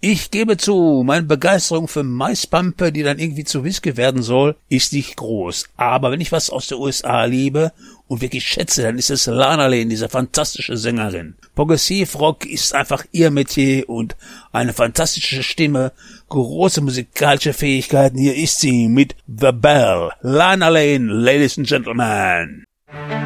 Ich gebe zu, meine Begeisterung für Maispampe, die dann irgendwie zu Whisky werden soll, ist nicht groß. Aber wenn ich was aus der USA liebe und wirklich schätze, dann ist es Lana Lane, diese fantastische Sängerin. Progressivrock ist einfach ihr Metier und eine fantastische Stimme, große musikalische Fähigkeiten. Hier ist sie mit The Bell. Lana Lane, Ladies and Gentlemen.